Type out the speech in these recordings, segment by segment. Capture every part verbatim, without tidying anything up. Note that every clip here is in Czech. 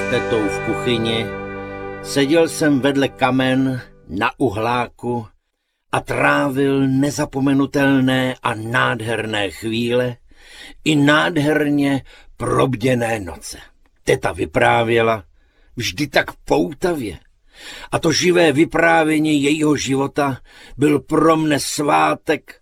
s tetou v kuchyni, seděl jsem vedle kamen na uhláku a trávil nezapomenutelné a nádherné chvíle i nádherně probděné noce. Teta vyprávěla vždy tak poutavě a to živé vyprávění jejího života byl pro mne svátek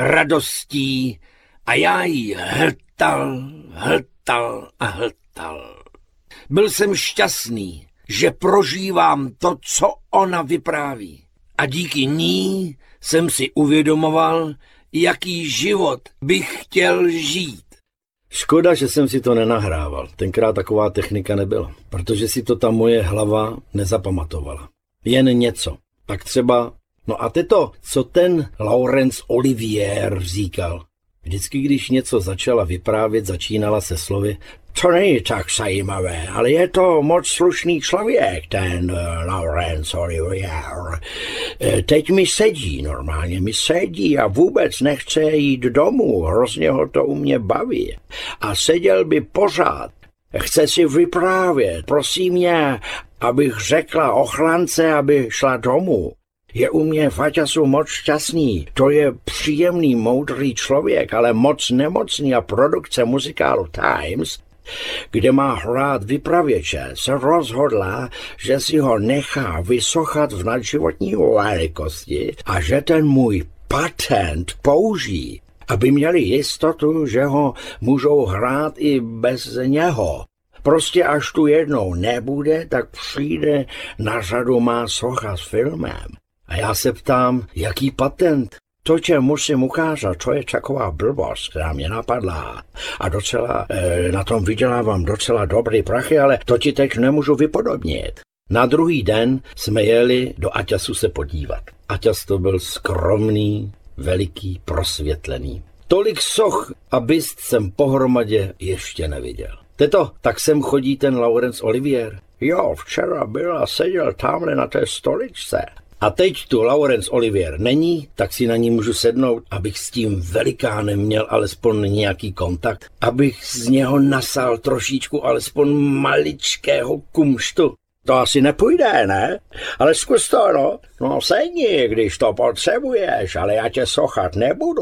radostí a já jí hltal, hltal a hltal. Byl jsem šťastný, že prožívám to, co ona vypráví. A díky ní jsem si uvědomoval, jaký život bych chtěl žít. Škoda, že jsem si to nenahrával. Tenkrát taková technika nebyla, protože si to ta moje hlava nezapamatovala. Jen něco. Tak třeba, no a teto, co ten Laurence Olivier říkal. Vždycky, když něco začala vyprávět, začínala se slovy: to není tak zajímavé, ale je to moc slušný člověk, ten uh, Laurence Olivier. Uh, teď mi sedí, normálně mi sedí a vůbec nechce jít domů, hrozně ho to u mě baví. A seděl by pořád, chce si vyprávět, prosí mě, abych řekla ochrance, aby šla domů. Je u mě v Aťasu moc šťastný, to je příjemný, moudrý člověk, ale moc nemocný a produkce muzikálu Times, kde má hrát vypravěče, se rozhodla, že si ho nechá vysochat v nadživotní velikosti a že ten můj patent použijí, aby měli jistotu, že ho můžou hrát i bez něho. Prostě až tu jednou nebude, tak přijde na řadu má socha s filmem. A já se ptám, jaký patent? To tě musím ukázat, to je taková blbost, která mě napadla. A docela, e, na tom vydělávám docela dobrý prachy, ale to ti teď nemůžu vypodobnit. Na druhý den jsme jeli do Aťasu se podívat. Aťas to byl skromný, veliký, prosvětlený. Tolik soch a byst jsem pohromadě ještě neviděl. Teto, tak sem chodí ten Laurence Olivier. Jo, včera byl a seděl tamhle na té stoličce. A teď tu Laurence Olivier není, tak si na ní můžu sednout, abych s tím velikánem měl alespoň nějaký kontakt, abych z něho nasál trošičku alespoň maličkého kumštu. To asi nepůjde, ne? Ale zkus to, no. No sedni, když to potřebuješ, ale já tě sochat nebudu.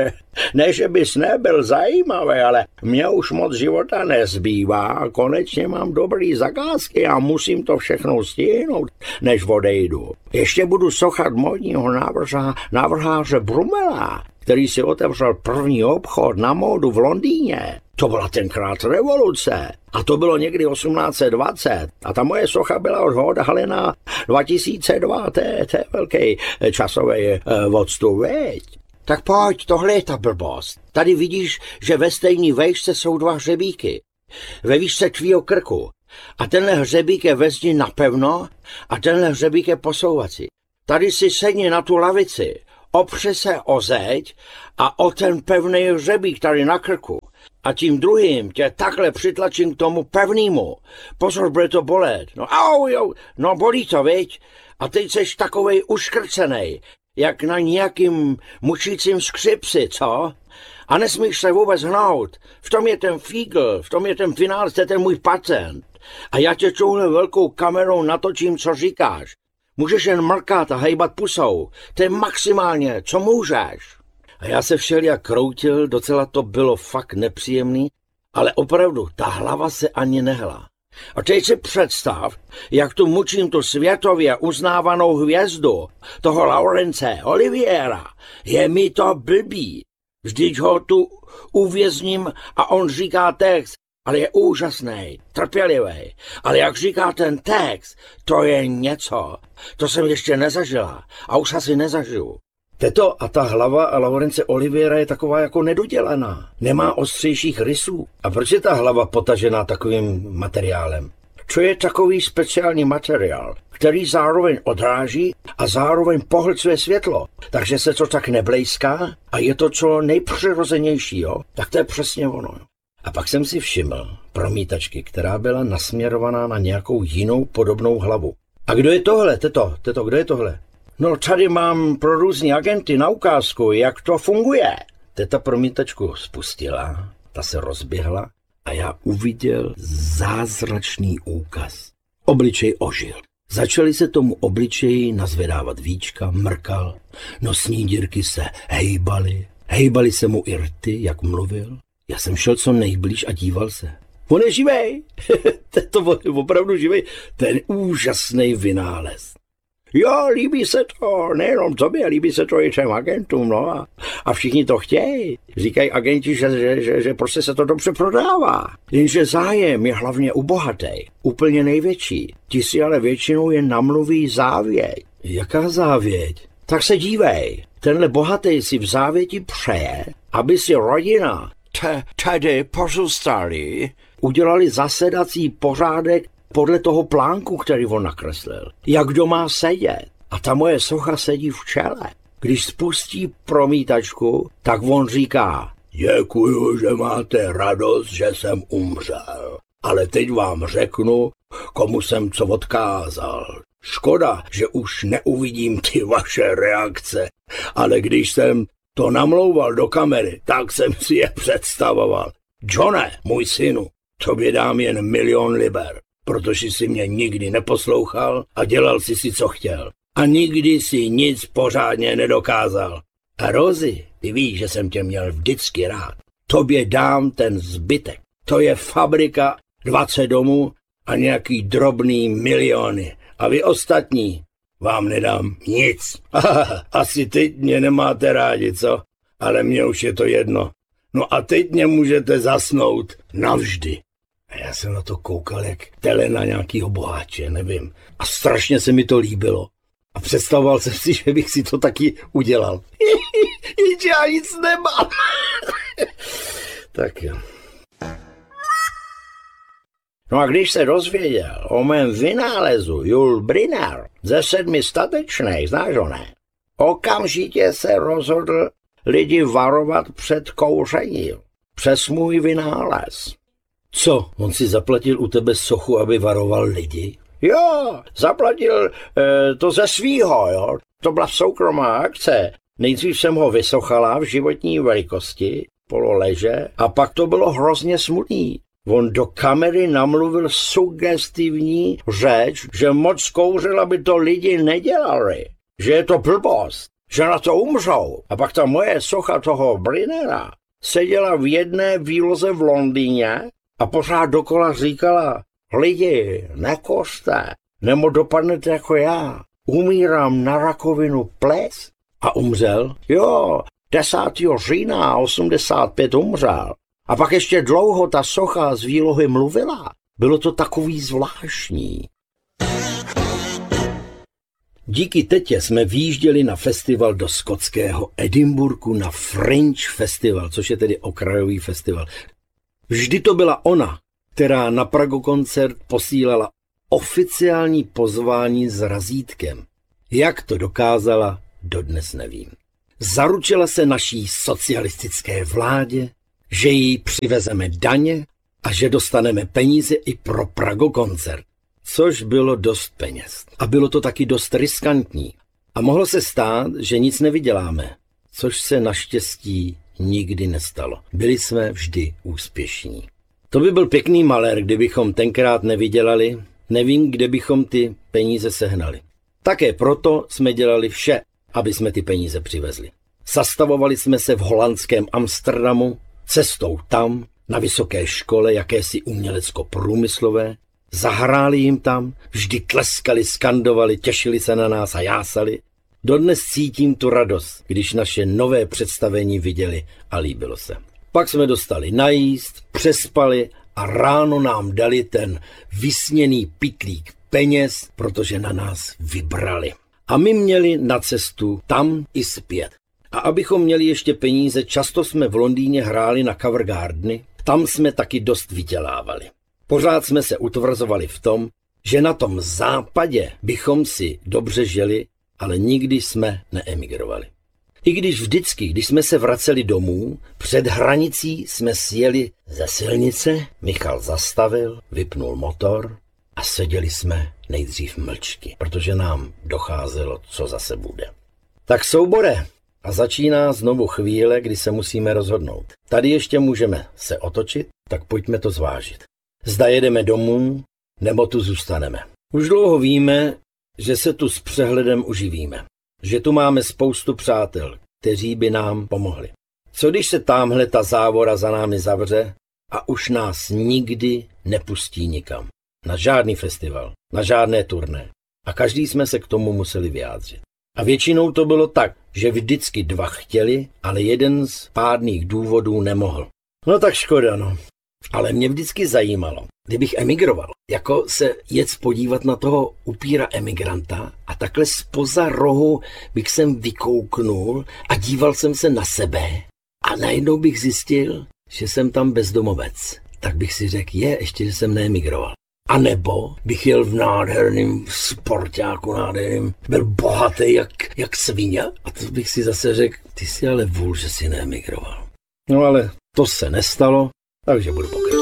Ne, že bys nebyl zajímavý, ale mě už moc života nezbývá a konečně mám dobrý zakázky a musím to všechno stihnout, než odejdu. Ještě budu sochat modního návrha, návrháře Brumela, který si otevřel první obchod na módu v Londýně. To byla tenkrát revoluce. A to bylo někdy osmnáct set dvacet. A ta moje socha byla odhalena dva tisíce dva. To je, to je velký časový uh, odstup, veď. Tak pojď, tohle je ta blbost. Tady vidíš, že ve stejné vejšce jsou dva hřebíky. Ve výšce tvýho krku. A tenhle hřebík je ve zdi napevno a tenhle hřebík je posouvací. Tady si sedni na tu lavici, opře se o zeď a o ten pevný hřebík tady na krku. A tím druhým tě takhle přitlačím k tomu pevnému. Pozor, bude to bolet. No au, jo, no bolí to, viď? A teď seš takovej uškrcenej, jak na nějakým mučícím skřipci, co? A nesmíš se vůbec hnout. V tom je ten fígl, v tom je ten finál, to je ten můj patent. A já tě touhle velkou kamerou natočím, co říkáš. Můžeš jen mrkat a hejbat pusou. To je maximálně, co můžeš. A já se všelijak kroutil, docela to bylo fakt nepříjemný, ale opravdu ta hlava se ani nehla. A teď si představ, jak tu mučím tu světově uznávanou hvězdu, toho Laurence Oliviera. Je mi to blbý. Vždyť ho tu uvězním a on říká text, ale je úžasný, trpělivý. Ale jak říká ten text, to je něco. To jsem ještě nezažila a už asi nezažiju. Teto a ta hlava a Laurence Oliviera je taková jako nedodělaná. Nemá ostřejších rysů. A proč je ta hlava potažená takovým materiálem? Co je takový speciální materiál, který zároveň odráží a zároveň pohlcuje světlo. Takže se to tak neblejská a je to co nejpřirozenější, jo? Tak to je přesně ono. A pak jsem si všiml promítačky, která byla nasměrovaná na nějakou jinou podobnou hlavu. A kdo je tohle, teto? Teto, kdo je tohle? No tady mám pro různý agenty na ukázku, jak to funguje. Teta promítačku spustila, ta se rozběhla a já uviděl zázračný úkaz. Obličej ožil. Začaly se tomu obličeji nazvedávat víčka, mrkal, nosní dírky se hejbaly, hejbaly se mu i rty, jak mluvil. Já jsem šel co nejblíž a díval se. On je živej, to je opravdu živej, ten úžasný vynález. Jo, líbí se to, nejenom tobě, líbí se to i těm agentům, no a, a všichni to chtějí. Říkají agenti, že, že, že, že prostě se to dobře prodává. Jenže zájem je hlavně u bohatej, úplně největší. Ti si ale většinou jen namluví závěť. Jaká závěť? Tak se dívej, tenhle bohatej si v závěti přeje, aby si rodina, t- tedy pozůstalí, udělali zasedací pořádek podle toho plánku, který on nakreslil. Jak kdo má sedět. A ta moje socha sedí v čele. Když spustí promítačku, tak on říká: děkuju, že máte radost, že jsem umřel. Ale teď vám řeknu, komu jsem co odkázal. Škoda, že už neuvidím ty vaše reakce, ale když jsem to namlouval do kamery, tak jsem si je představoval. Johne, můj synu, tobě dám jen milion liber, protože jsi mě nikdy neposlouchal a dělal jsi si, co chtěl. A nikdy si nic pořádně nedokázal. A Rozi, ty víš, že jsem tě měl vždycky rád. Tobě dám ten zbytek. To je fabrika, dvacet domů a nějaký drobný miliony. A vy ostatní vám nedám nic. Asi teď mě nemáte rádi, co? Ale mně už je to jedno. No a teď mě můžete zasnout navždy. A já jsem na to koukal jak tele na nějakýho boháče, nevím. A strašně se mi to líbilo. A představoval jsem si, že bych si to taky udělal. Jenže já nic nemám. Tak jo. No a když se dozvěděl o mém vynálezu Jules Briner ze sedmi statečných, znáš ho ne? Okamžitě se rozhodl lidi varovat před kouřením. Přes můj vynález. Co? On si zaplatil u tebe sochu, aby varoval lidi? Jo, zaplatil e, to ze svýho, jo. To byla soukromá akce. Nejdřív jsem ho vysochala v životní velikosti, pololeže, a pak to bylo hrozně smutný. On do kamery namluvil sugestivní řeč, že moc kouřil, aby to lidi nedělali. Že je to blbost, že na to umřou. A pak ta moje socha toho Brinera seděla v jedné výloze v Londýně a pořád dokola říkala: lidi, nekouřte, nebo dopadnete jako já. Umírám na rakovinu plic. A umřel? Jo, desátého října osmdesát pět umřel. A pak ještě dlouho ta socha z výlohy mluvila. Bylo to takový zvláštní. Díky tetě jsme výjížděli na festival do skotského Edinburghu na Fringe Festival, což je tedy okrajový festival. Vždy to byla ona, která na Prago koncert posílala oficiální pozvání s razítkem. Jak to dokázala, dodnes nevím. Zaručila se naší socialistické vládě, že jí přivezeme daně a že dostaneme peníze i pro Prago koncert. Což bylo dost peněz. A bylo to taky dost riskantní. A mohlo se stát, že nic nevyděláme. Což se naštěstí nikdy nestalo. Byli jsme vždy úspěšní. To by byl pěkný malér, kdybychom tenkrát nevydělali. Nevím, kde bychom ty peníze sehnali. Také proto jsme dělali vše, aby jsme ty peníze přivezli. Zastavovali jsme se v holandském Amsterdamu, cestou tam, na vysoké škole jakési umělecko-průmyslové, zahráli jim tam, vždy tleskali, skandovali, těšili se na nás a jásali. Dodnes cítím tu radost, když naše nové představení viděli a líbilo se. Pak jsme dostali najíst, přespali a ráno nám dali ten vysněný pytlík peněz, protože na nás vybrali. A my měli na cestu tam i zpět. A abychom měli ještě peníze, často jsme v Londýně hráli na Covent Gardeny, tam jsme taky dost vydělávali. Pořád jsme se utvrzovali v tom, že na tom západě bychom si dobře žili, ale nikdy jsme neemigrovali. I když vždycky, když jsme se vraceli domů, před hranicí jsme sjeli ze silnice, Michal zastavil, vypnul motor a seděli jsme nejdřív mlčky, protože nám docházelo, co zase bude. Tak soubore, A začíná znovu chvíle, kdy se musíme rozhodnout. Tady ještě můžeme se otočit, tak pojďme to zvážit. Zda jedeme domů, nebo tu zůstaneme. Už dlouho víme, že se tu s přehledem uživíme. Že tu máme spoustu přátel, kteří by nám pomohli. Co když se támhle ta závora za námi zavře a už nás nikdy nepustí nikam? Na žádný festival, na žádné turné. A každý jsme se k tomu museli vyjádřit. A většinou to bylo tak, že vždycky dva chtěli, ale jeden z pádných důvodů nemohl. No tak škoda, no. Ale mě vždycky zajímalo, kdybych emigroval, jako se jet podívat na toho upíra emigranta a takhle zpoza rohu bych sem vykouknul a díval jsem se na sebe a najednou bych zjistil, že jsem tam bezdomovec. Tak bych si řekl, je, ještě, že jsem neemigroval. A nebo bych jel v nádherným sportáku, nádherným, byl bohatý jak, jak svině. A to bych si zase řekl, ty jsi ale vůl, že jsi neemigroval. No ale to se nestalo, takže budu pokračovat.